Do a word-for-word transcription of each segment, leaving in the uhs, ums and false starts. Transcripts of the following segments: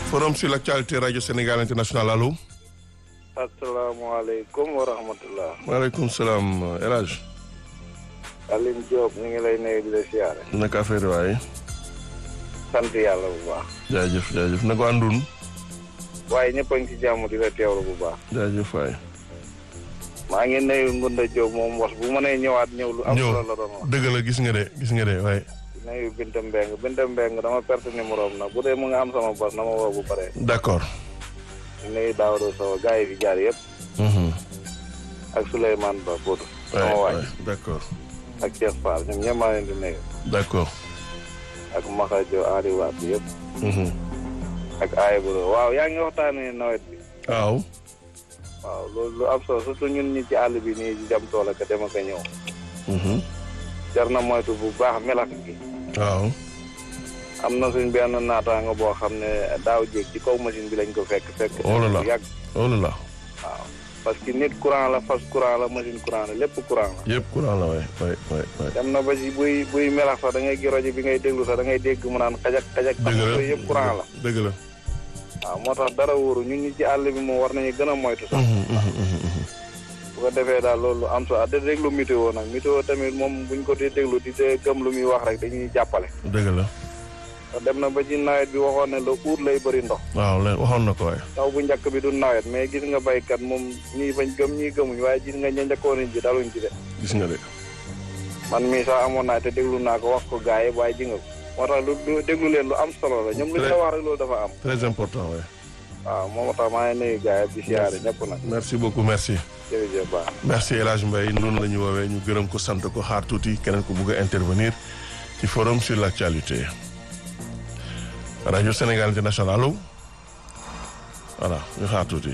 Forum sur l'actualité Radio Sénégal International allo. asalaamaaleykum wa rahmatulah. maaleykum salaam El Hadj. Aline Diop ñu ngi lay nuyu di la siyaare. naka affaire waaye. sant yàlla bu baax. jaajëf jaajëf na ko àndun. waaye ñëpp a ngi ci jàmm di la teewlu bu baax. jaajëf waay. maa ngi nuyu Ngunda Diop moom wax bu mënee ñëwaat ñëw lu am solo la doon wax. dëgg la gis nga de gis nga de waaye. di nuyu Binta Mbeng Binta Mbeng dama perte numéro am nag bu dee mu nga am sama bos na ma woo bu paree. d'accord. di nuyu Daouda Sow gars yi fi jaar yëpp. ak Souleymane Ba Pout. sama waay d'accord. ak Cheikh Fall ñoom ñëpp maa leen di nuyu. d'accord. ak Makajo Ari Waat yëpp. ak Aye Buro waaw yaa ngi waxtaanee nawet bi. waaw. waaw loolu lu am solo surtout ñun ñi ci àll bi nii di dem tool ak dem ak a ñëw. jar na moytu bu baax melax gi. waaw. am na suñ benn naataango boo xam ne daaw jéeg ci kaw machine bi lañ ko fekk fekk. oh là là yàgg. oh là là. waaw parce que nit courant la fas courant la machine courant la lépp courant la. yëpp courant la waay waay waay waay. dem na ba ci buy buy melax sax da ngay gi rajo bi ngay déglu sax da ngay dégg mu naan xajak xajak. dëgg la tax yëpp courant la. dëgg la. waaw moo tax dara wóoru ñun ñi ci àll bi moom war nañu gën a moytu sax. bu ko defee daal loolu am solo de déglu météo nag météo tamit moom buñ ko di déglu di dee gëm lu muy wax rek dañuy jàppale. dëgg la. dem na ba ci nawet bi waxoon ne la uut lay bëri ndox. waaw leen waxoon na ko waaye. taw bu njëkk bi du nawet mais gis nga baykat moom ñii bañ gëm ñii gëmuñ waaye gis nga ña njëkkoon ji daluñ ci de. gis nga de. man mii sax amoon naa te déglu naa ko wax ko gars yi waaye ji nga ko. moo tax lu lu déglu leen lu am solo la ñoom lu ñu la wax rek loolu dafa am. très important waaye. waaw moo tax maa ngi nuyu gars yi di siyaare ñëpp nag. merci beaucoup merci. jërëjëf baax. merci El Hadj Mbaye noonu la ñu woowee ñu gërëm ko sant ko xaar tuuti keneen ko bugg a intervenir ci forum sur l'actualité Radio Sénégal International allo voilà ñu xaar tuuti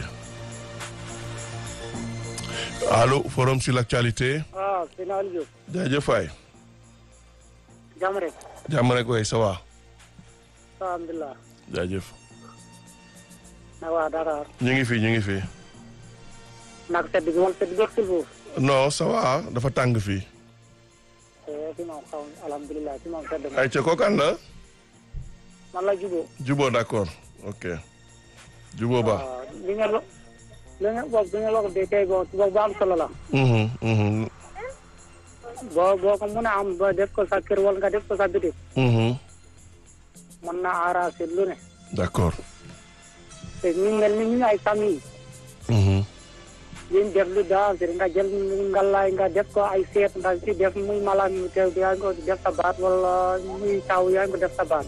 allo forum sur l'actualité. waaw sëñ Aliou Diop. jaajëf waay. jàmm rek. jàmm rek waay ça va. alhamdulilah. jaajëf. na waa Dakar. ñu ngi fi ñu ngi fi. nag sedd bi moom sedd bi fii foofu. non ça va dafa tàng fii. fi moom xaw alhamdulilah fi moom sedd. ay ca kookan la. man la Jubo. Jubo d'accord ok. Jubo ba. waaw li nga lo li nga boobu li nga wax de tey boo boobu am solo la. boo boo ko mën a am ba def ko sa kër wala nga def ko sa bitik. mën na arranger lu ne. d'accord. te ñu mel ni ñu ay famille. yéen def lu danger nga jël ngalaay nga def ko ay seet nga ci def muy malaan yu teew yaa ngi ko def sa baat wala muy taw yaa ngi ko def sa baat.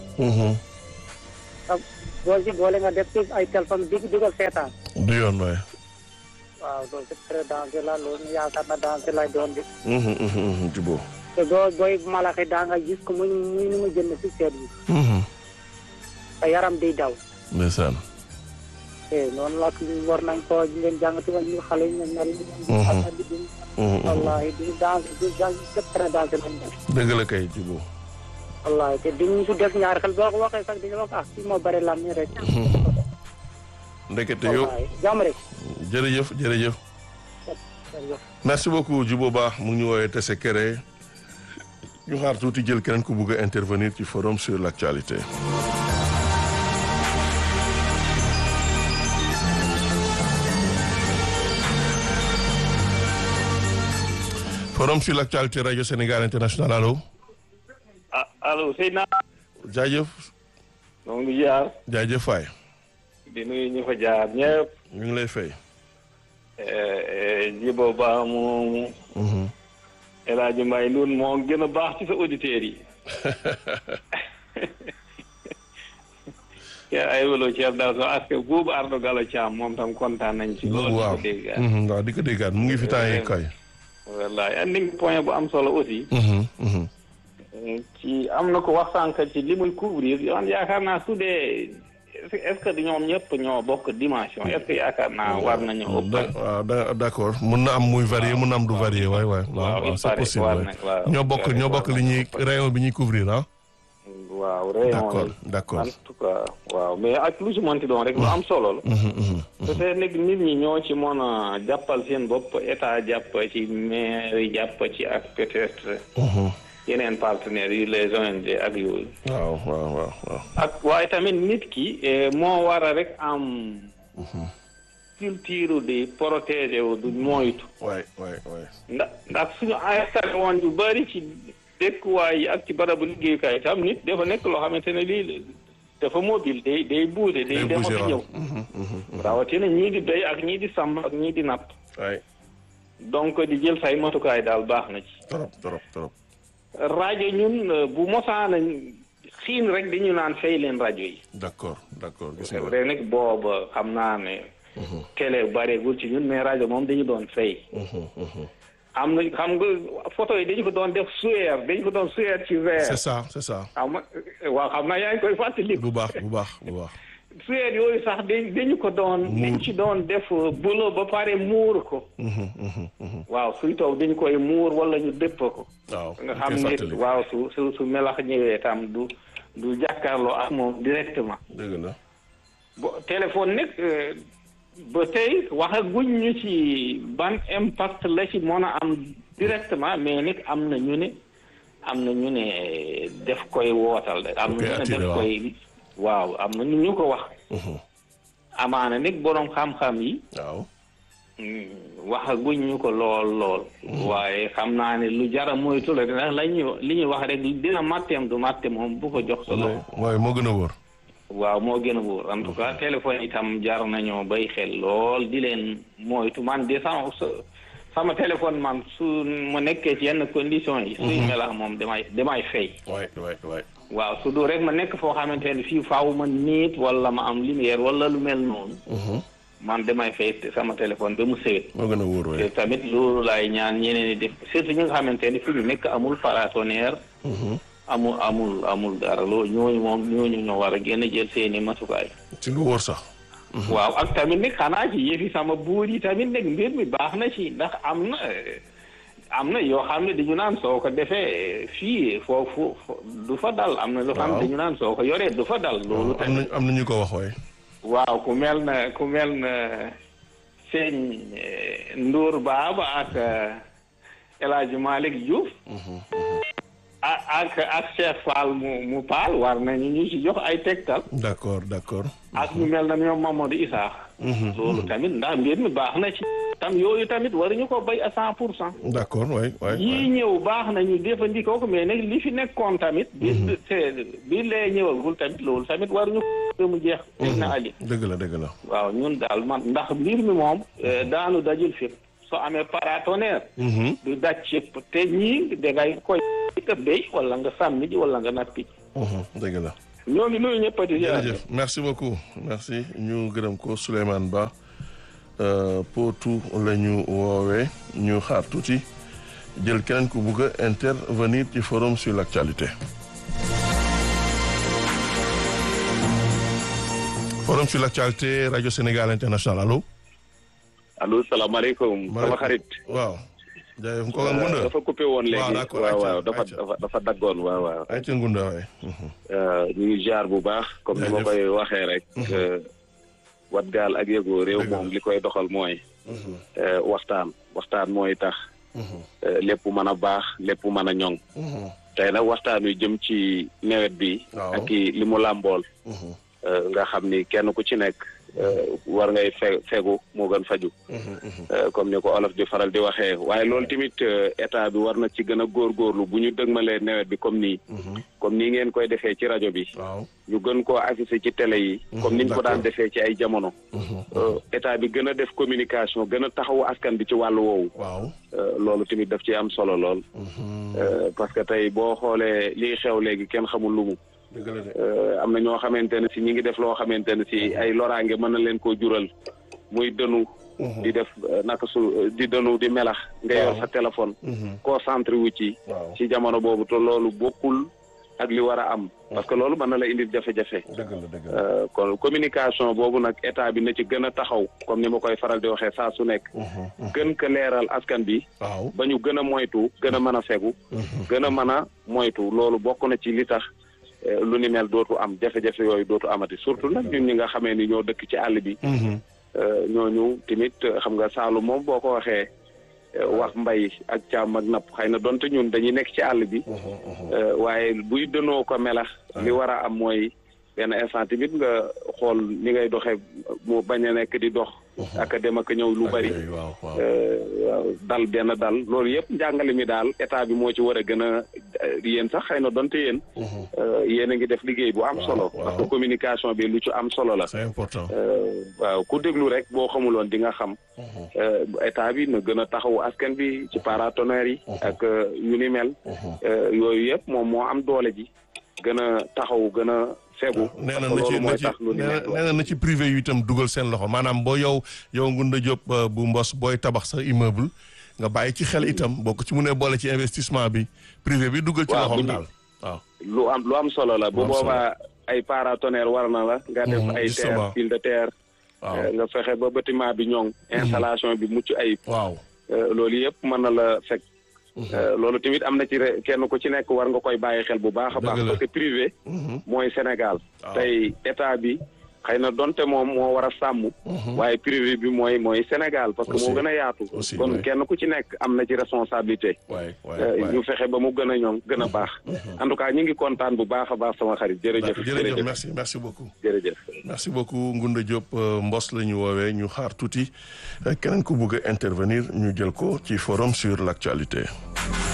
bool ci boole nga def ci ay téléphone dig digal seetaan. du yoon waaye. waaw loolu c'est très danger la loolu yaakaar na danger lay doon de. Jubo. te boo booy malaxe daa nga gis ko muy muy nu mu jënd ci seet bi. te yaram day daw. ndeysaan. eh noonu la war nañ ko ngeen jàngati wala ñu xale ñu mel. wallaahi di danger di danger c'est très danger lañ def. dëgg la kay Jubo. wallaahi te diñu su def ñaar xel boo ko waxee sax di nga wax ah fii moo bëri lam ni rek. ndekete yow wallaahi jàmm rek. jërëjëf jërëjëf. merci beaucoup Jubo Ba mu ngi ñu woowee Tese Kere ñu xaar tuuti jël keneen ku bugg a intervenir ci forum sur l'actualité. forum sur l'actualité Radio Sénégal International allo. ah allo Seydina. jaajëf. ñoo ngi jaar. jaajëf waay. di nuyu ñu fa jaar ñëpp. ñu ngi lay fay. Jibo Ba moomu. El Hadj Mbaye Ndour moo gën a baax ci sa auditeurs yi. yaa ay wolo Thiel daal soo parce que buubu Ardo Gallo Thiam moom tam kontaan nañ ci. loolu waaw waaw di ko déggaat mu ngi fi temps yi kay. wallaay andi nga point bu am solo aussi. ci am na ko wax sànq ci li muy couvrir yoon yaakaar naa su dee est-ce que ñoom ñëpp ñoo bokk dimension est-ce que yaakaar naa war nañu ëpp. waaw d'accord mun na am muy varié mun na am du varié waay waay. waaw c'est possible ñoo bokk ñoo bokk li ñuy rayon bi ñuy couvrir ah. waaw rayon d'accord d'accord en tout cas waaw mais ak lu ci mënti doon rek lu am solo la. peut-être nag nit ñi ñoo ci mën a jàppal seen bopp état jàpp ci maire jàpp ci ak peut-être. yeneen partenaires yi les O N G ak yooyu. waaw waaw waaw waaw. ak waaye tamit nit ki moo war a rek am. culture di protéger wu du moytu. waay waay waay. ndax ndax suñu installé woon yu bëri ci dëkkuwaay yi ak ci barabu liggéeyukaay tam nit dafa nekk loo xamante ne lii dafa mobile day day buuse day dem ak ñëw. rawatina ñii di béy ak ñii di sàmm ak ñii di napp. waay. donc di jël say matukaay daal baax na ci. trop trop trop. rajo ñun bu mosaana xiin rek dañu naan fay leen rajo yi. d'accord d'accord gis c'est nga. vrai nag booba xam naa ne. télé bareegul ci ñun mais rajo moom dañu doon fay. am na xam nga photo yi dañu ko doon def suyeer dañu ko doon suyeer ci verre. c'est ça c'est ça. xam nga waaw xam naa yaa ngi koy fàttali. bu baax bu baax bu baax. suyeer yooyu sax dañ dañu ko doon. dañ ci doon def bulo ba pare muur ko. waaw suy taw dañu koy muur wala ñu dëpp ko. waaw nga xam ne waaw su su su melax ñëwee tam du du jàkkaarloo ak moom directement. dëgg la. bo téléphone nag ba tey waxaguñ ñu ci ban impact la ci mën a am directement mais nag am na ñu ne am na ñu ne def koy wootal de. am na ñu ne def koy waaw am na ñu ñu ko wax. amaana nag boroom xam-xam yi. waaw. waxaguñ ñu ko lool lool. waaye xam naa ne lu jara moytu la ndax la ñu li ñuy wax rek dina màtteem du màtte moom bu ko jox solo. waaye moo gën a wóor. waaw moo gën a wóor en tout cas téléphone itam jar nañoo bay xel lool di leen moytu man de sama sama téléphone man su ma nekkee ci yenn conditions yi. suy melax moom damay damay fay. waay waay waay. waaw su du rek ma nekk foo xamante ne fii faaw ma niit wala ma am lumière wala lu mel noonu. man damay fay sama téléphone ba mu sëwét. moo gën a wóor waay. te tamit loolu laay ñaan ñeneen ñi def surtout ñi nga xamante ne fi ñu nekk amul paratonnerre. amul amul amul dara loolu ñooñu moom ñooñu ñoo war a gën a jël seeni matukaay. ci lu wóor sax. waaw ak tamit nag xanaa ci yëfi sama buur yi tamit nag mbir mi baax na ci ndax am na am na yoo xam ne dañu naan soo ko defee fii foofu du fa dal am na loo xam ne dañu naan soo ko yoree du fa dal. loolu tamit am na ñu ko wax waay. waaw ku mel na ku mel na sëñ Ndour Baaba ak El Hadj Malick Diouf. ak ak Cheikh Fall mu mu Paal war nañu ñu ci jox ay tegtal. d'accord d'accord. ak ñu mel na ñoom Mamadou Issa. loolu tamit ndax mbir mi baax na ci. tam yooyu tamit waruñu ko bay à cent pour cent. d'accord waay waay. yii ñëw baax nañu jëfandikoo ko mais nag li fi nekkoon tamit. bi bi lee ñëwagul tamit loolu tamit waruñu ko mu jeex. teg na ali dëgg la dëgg la. waaw ñun daal man ndax mbir mi moom. daanu dajul fépp. soo amee paratonnerre. du daj cëpp te ñii dangay koy nga béy wala nga sàmmi ji wala nga nappi ji. dëgg la. ñoo ngi nuyu ñëpp di. jërëjëf merci beaucoup merci ñu gërëm ko Souleymane Ba Potou la ñu woowee ñu xaar tuuti jël keneen ku bugg a intervenir ci forum sur l'actualité. forum sur l'actualité rajo Sénégal international allo. allo salaamaaleykum. sama xarit. waaw. jaajëf Koka Ngunda dafa coupé woon léegi. waaw d'accord waaw waaw dafa dafa dafa daggoon waaw waaw. ay ca Ngunda waay. ñu ngi jaar bu baax. comme ni ma koy waxee rek. wat gaal ak yëgoo réew moom li koy doxal mooy. waxtaan waxtaan mooy tax. lépp mën a baax lépp mën a ñoŋ. tey nag waxtaan wi jëm ci nawet bi. ak li mu làmbool. nga xam ni kenn ku ci nekk. war ngay fe fegu moo gën faju comme ni ko olof di faral di waxee waaye loolu tamit état bi war na ci gën a góorgóorlu bu ñu dëgmalee nawet bi comme nii comme nii ngeen koy defee ci rajo bi ñu gën koo affiché ci télé yi comme niñ ko daan defee ci ay jamono état bi gën a def communication gën a taxawu askan bi ci wàllu woowu loolu tamit daf ci am solo lool parce que tey boo xoolee lii xew léegi kenn xamul lu mu am na ñoo xamante ne si ñi ngi def loo xamante ne si ay loraange mën na leen koo jural muy dënu di def naka su di dënu di melax nga yor sa téléphone concentré wu ci ci jamono boobu te loolu bokkul ak li war a am parce que loolu mën na la indil jafe-jafe kon communication boobu nag état bi na ci gën a taxaw comme ni ma koy faral di waxee saa su nekk gën ko leeral askan bi ba ñu gën a moytu gën a mën a fegu gën a mën a moytu loolu bokk na ci li tax lu ni mel dootu am jafe-jafe yooyu dootu amati surtout nag ñun ñi nga xamee ni ñoo dëkk ci àll bi ñooñu tamit xam nga Saalum moom boo ko waxee wax mbay ak càmm ak napp xëy na donte ñun dañuy nekk ci àll bi waaye buy dënoo ko melax li war a am mooy benn instant tamit nga xool ni ngay doxee mu bañ a nekk di dox ak a dem ak ñëw lu bari waaw dal benn dal loolu yëpp njàngale mi daal état bi moo ci war a gën a yéen sax xëy na donte yéen yéen a ngi def liggéey bu am solo parce que communication bi lu ci am solo la c'est important waaw ku déglu rek boo xamuloon di nga xam état bi na gën a taxawu askan bi ci paratonnerres yi ak yu ni mel yooyu yëpp moom moo am doole ji gën a taxaw gën a fegu nee na na ci na ci nee na na ci privé yu itam dugal seen loxo maanaam boo yow yow Ngounda Diop bu Mbos booy tabax sa immeuble nga bàyyi ci xel itam boo ko ci mënee boole ci investissement bi privé bi dugal ci loxoom daal waaw lu am lu am solo la bu boobaa ay paratonnerre war na la nga def ay terre fil de terre nga fexe ba bâtiment bi ñoŋ installation bi mucc ayib waaw loolu yëpp mën na la fekk loolu tamit am na ci kenn ku ci nekk war nga koy bàyyi xel bu baax a baax parce que privé mooy Sénégal tey état bi xëy na donte moom moo war a sàmm waaye privé bi mooy mooy Sénégal parce que moo gën a yaatu kon kenn ku ci nekk am na ci responsabilité ñu fexe ba mu gën a ñoom gën a baax en tout cas ñu ngi kontaan bu baax a baax sama xarit jërëjëf jërëjëf merci merci beaucoup jërëjëf merci beaucoup Ngounda Diop Mbos la ñu woowee ñu xaar tuuti keneen ku bëgg a intervenir ñu jël ko ci forum sur l'actualité.